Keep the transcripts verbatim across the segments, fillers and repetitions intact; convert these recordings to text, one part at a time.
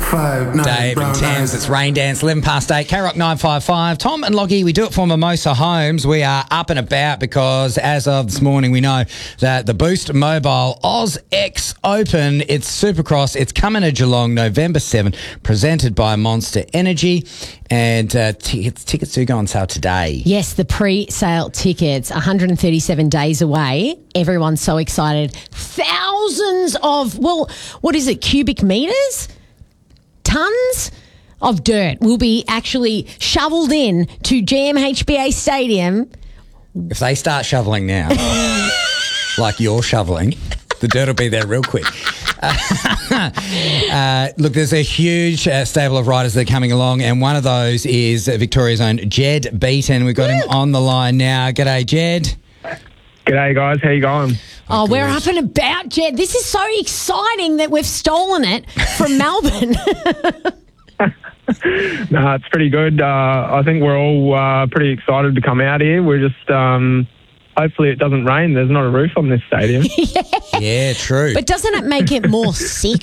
five, nine, Dave and Thames, it's Rain Dance, eleven past eight, K Rock nine five five. Tom and Loggy, we do it for Mimosa Homes. We are up and about because as of this morning, we know that the Boost Mobile Oz X Open, it's Supercross, it's coming to Geelong November seventh, presented by Monster Energy. And uh, tickets, tickets do go on sale today. Yes, the pre-sale tickets, one hundred thirty-seven days away. Everyone's so excited. Thousands of, well, what is it, cubic metres? Tons of dirt will be actually shoveled in to G M H B A Stadium. If they start shoveling now, like you're shoveling, the dirt will be there real quick. uh, look, there's a huge uh, stable of riders that are coming along, and one of those is uh, Victoria's own Jed Beaton. We've got him on the line now. G'day, Jed. G'day, guys. How you going? Oh, we're up and about, Jed. This is so exciting that we've stolen it from Melbourne. No, it's pretty good. Uh, I think we're all uh, pretty excited to come out here. We're just... Um, hopefully it doesn't rain. There's not a roof on this stadium. yeah. yeah, true. But doesn't it make it more sick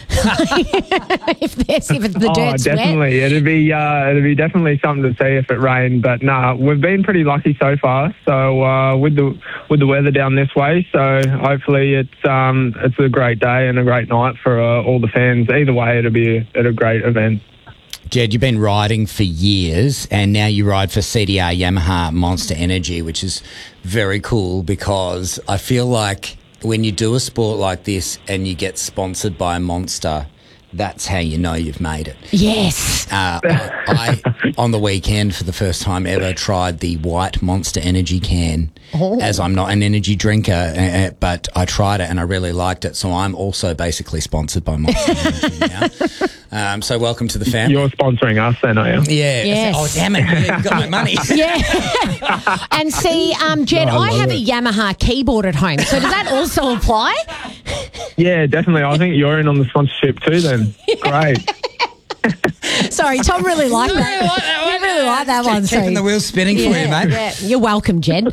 if there's if the oh, dirt's definitely. wet? It'd be uh, it'd be definitely something to see if it rained. But nah, we've been pretty lucky so far. So uh, with the with the weather down this way, so hopefully it's um it's a great day and a great night for uh, all the fans. Either way, it'll be a, it'll a great event. Jed, you've been riding for years and now you ride for C D R Yamaha Monster Energy, which is very cool because I feel like when you do a sport like this and you get sponsored by Monster, that's how you know you've made it. Yes. Uh, I, I, on the weekend, for the first time ever, tried the white Monster Energy can, oh. as I'm not an energy drinker, uh, but I tried it and I really liked it. So I'm also basically sponsored by Monster Energy now. Um, so welcome to the family. You're sponsoring us then, are you? Yeah. Yes. Oh, damn it. You got my money. Yeah. And see, um, Jed, Oh, I I, have love a it. Yamaha keyboard at home. So does that also apply? Yeah, definitely. I think you're in on the sponsorship too then. Great. Sorry, Tom really liked that. He really liked that one. Keeping so. the wheels spinning for you, Yeah, mate. yeah. You're welcome, Jed.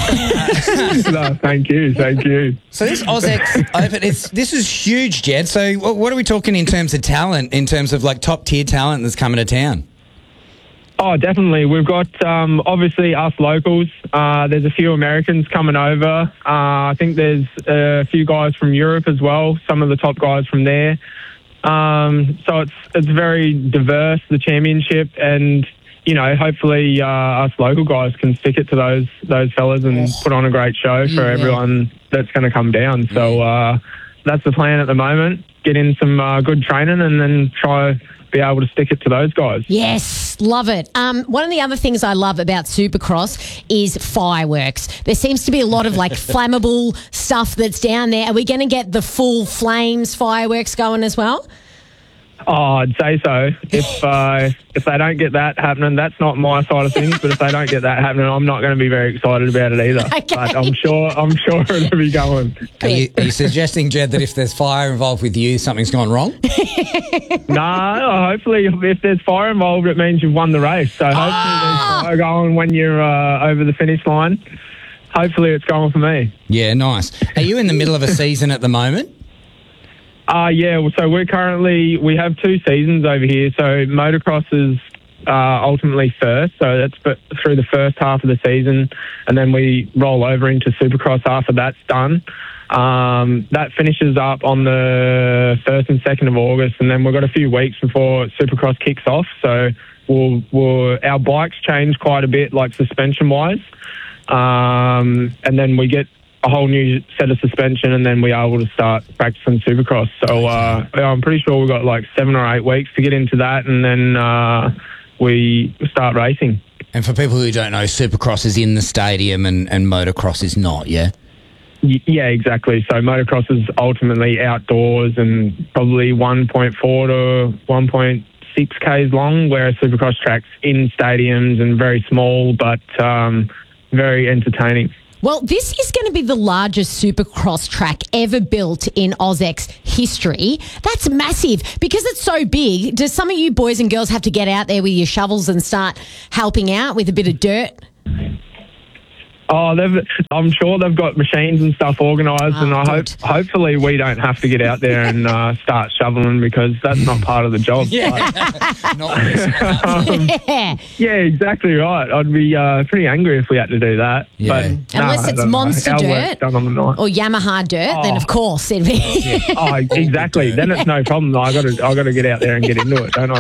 No, thank you. Thank you. So this OzX Open, it's this is huge, Jed. So what, what are we talking in terms of talent, in terms of like top tier talent that's coming to town? Oh, definitely. We've got, um, obviously, us locals. Uh, there's a few Americans coming over. Uh, I think there's a few guys from Europe as well, some of the top guys from there. Um, so it's it's very diverse, the championship, and, you know, hopefully uh, us local guys can stick it to those those fellas and put on a great show for Yeah. everyone that's going to come down. So uh, that's the plan at the moment. Get in some uh, good training and then try be able to stick it to those guys. Yes, love it. Um, one of the other things I love about Supercross is fireworks. There seems to be a lot of like flammable stuff that's down there. Are we going to get the full flames fireworks going as well? Oh, I'd say so. If uh, if they don't get that happening, that's not my side of things. But if they don't get that happening, I'm not going to be very excited about it either. Okay. But I'm sure I'm sure it'll be going. Are you, are you suggesting, Jed, that if there's fire involved with you, something's gone wrong? No, hopefully if there's fire involved, it means you've won the race. So hopefully Ah! there's fire going when you're uh, over the finish line. Hopefully it's going for me. Yeah, nice. Are you in the middle of a season at the moment? Uh, yeah, well, so we're currently, we have two seasons over here. So motocross is uh, ultimately first. So that's for, through the first half of the season. And then we roll over into Supercross after that's done. Um, that finishes up on the first and second of August. And then we've got a few weeks before Supercross kicks off. So we'll, we'll our bikes change quite a bit, like suspension-wise. Um, and then we get a whole new set of suspension, and then we are able to start practicing Supercross. So uh, I'm pretty sure we've got like seven or eight weeks to get into that, and then uh, we start racing. And for people who don't know, Supercross is in the stadium and, and motocross is not, yeah? Y- yeah, exactly. So motocross is ultimately outdoors and probably one point four to one point six Ks long, whereas Supercross track's in stadiums and very small, but um, very entertaining. Well, this is going to be the largest Supercross track ever built in OzX history. That's massive. Because it's so big, does some of you boys and girls have to get out there with your shovels and start helping out with a bit of dirt? Oh, they've, I'm sure they've got machines and stuff organised, Oh, and I good. hope, hopefully, we don't have to get out there and uh, start shoveling because that's not part of the job. Not really. Um, Yeah. yeah, exactly right. I'd be uh, pretty angry if we had to do that. Yeah. But Unless no, it's no, no. monster Our dirt. work's done on the night. Or Yamaha dirt, then Oh. of course it'd be. Oh, exactly. Then it's no problem. I got to, I got to get out there and get into it, don't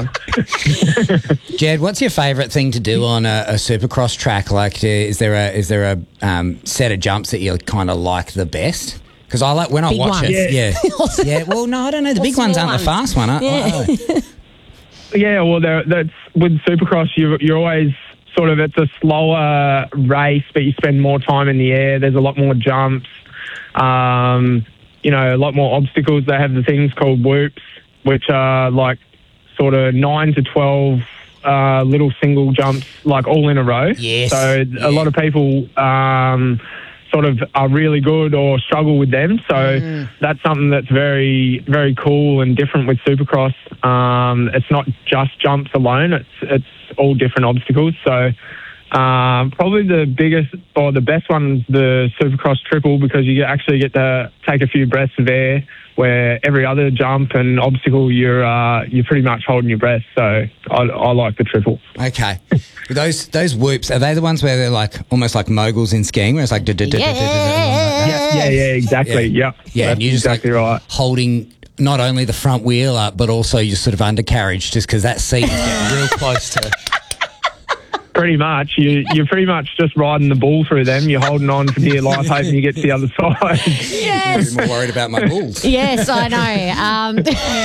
I? Jed, what's your favourite thing to do on a, a Supercross track? Like, uh, is there a is there a um, set of jumps that you kind of like the best? Because I like when I Big watch ones. it. Yeah. yeah, Well, no, I don't know. The Or big ones small aren't the ones. fast one. Are, Yeah. are they? Yeah, well, there- that's with Supercross. You you're always sort of it's a slower race, but you spend more time in the air. There's a lot more jumps. Um, you know, a lot more obstacles. They have the things called whoops, which are like sort of nine to twelve uh, little single jumps, like all in a row. Yes. So Yeah. a lot of people um, sort of are really good or struggle with them. So that's something that's very, very cool and different with Supercross. Um, it's not just jumps alone. It's it's all different obstacles. So um, probably the biggest or the best one is the Supercross triple because you actually get to take a few breaths of air. Where every other jump and obstacle you're uh, you're pretty much holding your breath. So I, I like the triple. Okay. those those whoops, are they the ones where they're like almost like moguls in skiing, where it's like... Yeah. Yeah, yeah, yeah, exactly. Yeah. Yeah, Yeah, that's and you just exactly like right. holding not only the front wheel up, but also your sort of undercarriage, just because that seat is getting real close to... Pretty much, you you're pretty much just riding the bull through them. You're holding on for dear life, hoping you get to the other side. Yes. I'm more worried about my bulls. Yes, I know. Um,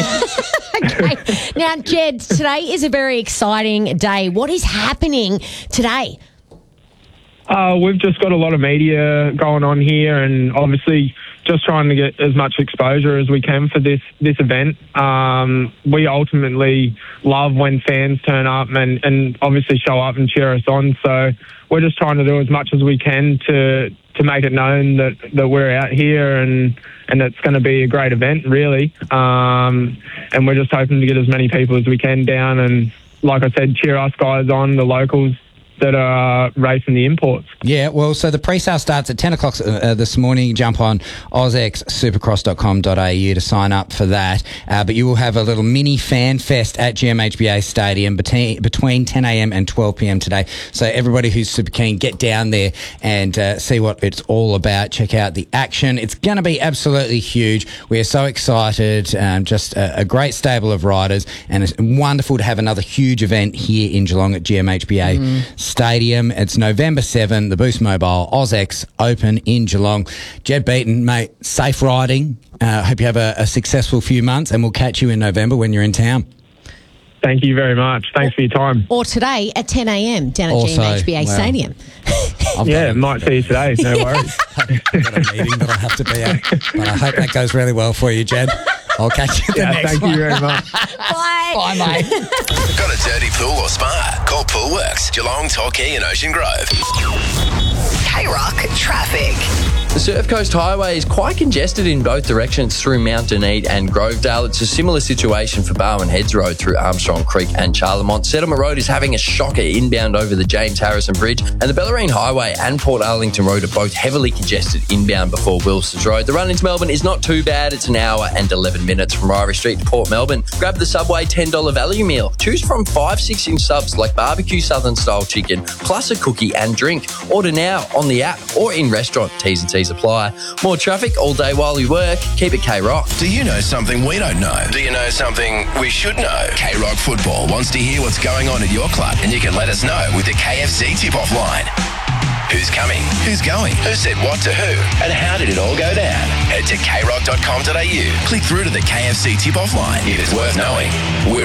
okay. Now, Jed, today is a very exciting day. What is happening today? Uh, we've just got a lot of media going on here, and obviously just trying to get as much exposure as we can for this this event. Um, we ultimately love when fans turn up and, and obviously show up and cheer us on. So we're just trying to do as much as we can to to make it known that, that we're out here and and it's going to be a great event, really. Um, and we're just hoping to get as many people as we can down and, like I said, cheer us guys on, the locals that are racing the imports. Yeah, well, so the pre-sale starts at ten o'clock uh, this morning. Jump on oz x supercross dot com dot a u to sign up for that. Uh, but you will have a little mini fan fest at G M H B A Stadium between, between ten a m and twelve p m today. So everybody who's super keen, get down there and uh, see what it's all about. Check out the action. It's going to be absolutely huge. We are so excited. Um, just a, a great stable of riders, and it's wonderful to have another huge event here in Geelong at G M H B A mm. Stadium. It's November seventh, the Boost Mobile AusX Open in Geelong. Jed Beaton, mate, safe riding. Uh, hope you have a, a successful few months, and we'll catch you in November when you're in town. Thank you very much. Thanks for your time. Or today at ten a m down at Also, G M H B A wow. Stadium. I've Yeah, got, might see you today. No worries. a, I've got a meeting that I'll have to be at, but I hope that goes really well for you, Jed. I'll catch you at the Yeah, next thank one. you very much. Bye. Bye, mate. Got a dirty pool or spa? Call Poolworks, Geelong, Torquay and Ocean Grove. K-Rock traffic. The Surf Coast Highway is quite congested in both directions through Mount Dunedin and Grovedale. It's a similar situation for Barwon Heads Road through Armstrong Creek and Charlemont. Settlement Road is having a shocker inbound over the James Harrison Bridge, and the Bellarine Highway and Port Arlington Road are both heavily congested inbound before Wilson's Road. The run into Melbourne is not too bad. It's an hour and eleven minutes from Ryrie Street to Port Melbourne. Grab the Subway ten dollar value meal. Choose from five six inch subs like barbecue southern style chicken, plus a cookie and drink. Order now on the app or in restaurant. T's and C's apply. More traffic all day while you work. Keep it K-Rock. Do you know something we don't know? Do you know something we should know? K-Rock Football wants to hear what's going on at your club, and you can let us know with the K F C tip-off line. Who's coming? Who's going? Who said what to who? And how did it all go down? Head to k rock dot com dot a u. Click through to the K F C tip-off line. It is worth knowing. We're